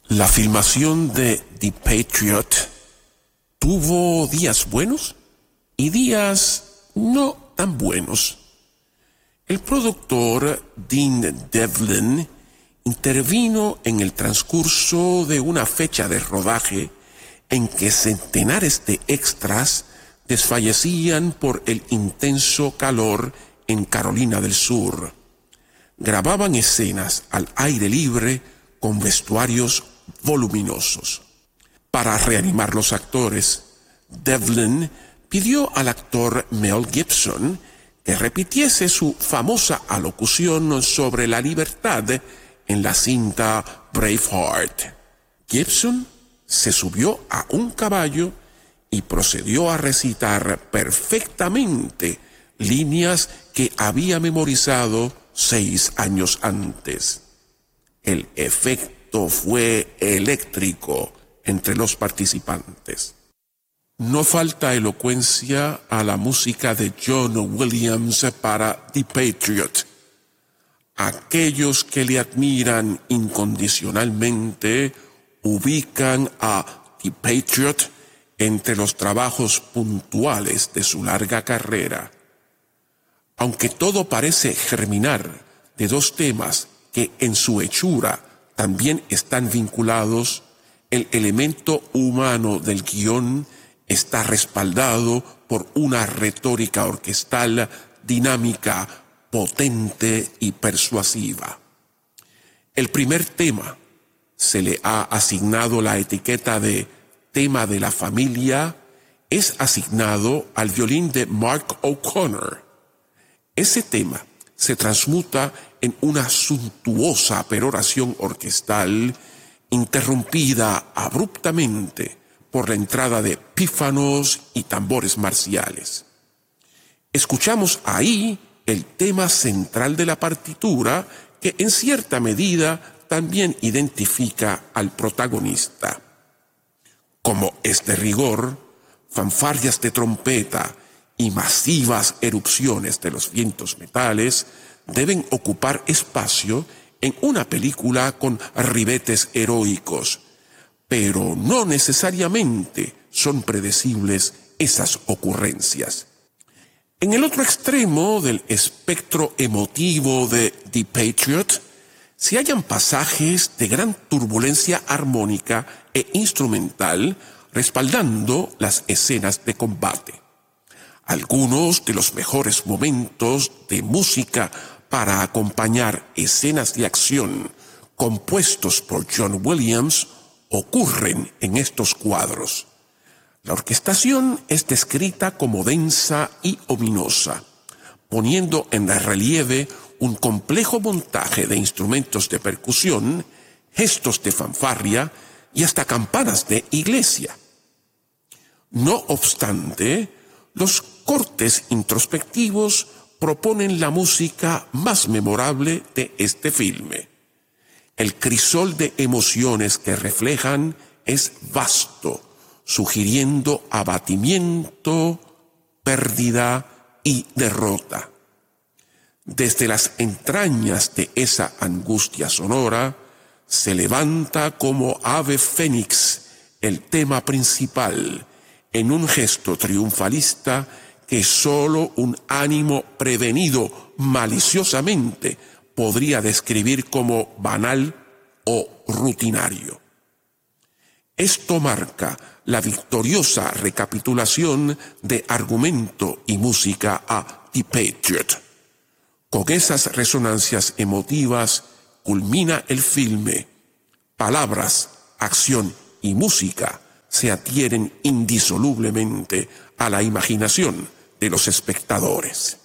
La filmación de The Patriot tuvo días buenos y días no tan buenos. El productor Dean Devlin intervino en el transcurso de una fecha de rodaje en que centenares de extras desfallecían por el intenso calor en Carolina del Sur. Grababan escenas al aire libre con vestuarios voluminosos. Para reanimar los actores, Devlin pidió al actor Mel Gibson que repitiese su famosa alocución sobre la libertad en la cinta Braveheart. Gibson se subió a un caballo y procedió a recitar perfectamente líneas que había memorizado 6 años antes. El efecto fue eléctrico entre los participantes. No falta elocuencia a la música de John Williams para The Patriot. Aquellos que le admiran incondicionalmente ubican a The Patriot entre los trabajos puntuales de su larga carrera. Aunque todo parece germinar de 2 temas que en su hechura también están vinculados, el elemento humano del guión está respaldado por una retórica orquestal dinámica, potente y persuasiva. El primer tema se le ha asignado la etiqueta de tema de la familia, es asignado al violín de Mark O'Connor. Ese tema se transmuta en una suntuosa peroración orquestal interrumpida abruptamente por la entrada de pífanos y tambores marciales. Escuchamos ahí el tema central de la partitura que en cierta medida también identifica al protagonista. Como es de rigor, fanfarrias de trompeta y masivas erupciones de los vientos metales deben ocupar espacio en una película con ribetes heroicos, pero no necesariamente son predecibles esas ocurrencias. En el otro extremo del espectro emotivo de The Patriot se hallan pasajes de gran turbulencia armónica e instrumental respaldando las escenas de combate. Algunos de los mejores momentos de música para acompañar escenas de acción compuestos por John Williams ocurren en estos cuadros. La orquestación es descrita como densa y ominosa, poniendo en relieve un complejo montaje de instrumentos de percusión, gestos de fanfarria y hasta campanas de iglesia. No obstante, los cortes introspectivos proponen la música más memorable de este filme. El crisol de emociones que reflejan es vasto, sugiriendo abatimiento, pérdida y derrota. Desde las entrañas de esa angustia sonora, se levanta como ave fénix el tema principal, en un gesto triunfalista que solo un ánimo prevenido maliciosamente podría describir como banal o rutinario. Esto marca la victoriosa recapitulación de argumento y música a The Patriot. Con esas resonancias emotivas culmina el filme. Palabras, acción y música se adhieren indisolublemente a la imaginación de los espectadores.